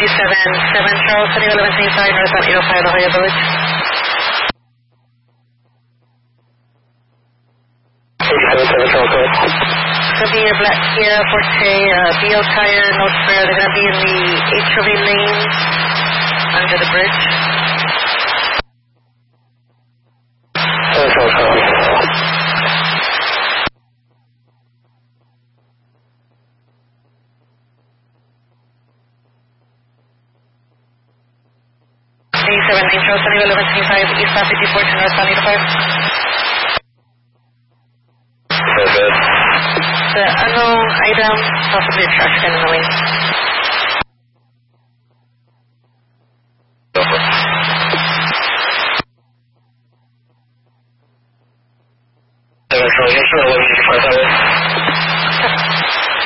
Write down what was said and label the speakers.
Speaker 1: Charles, Sunny 1125, North on 805 La Jolla Village.
Speaker 2: 877 Charles, go ahead.
Speaker 1: It's going to be a black Kia Forte, BO tire, no spare. They're going to be in the HOV lane under the bridge.
Speaker 2: 7 Charles, go ahead.
Speaker 1: Charles, Sunny 1125, East off 54 to North on 805. The unknown item, possibly a trash can in the lane.
Speaker 2: Seven Charles,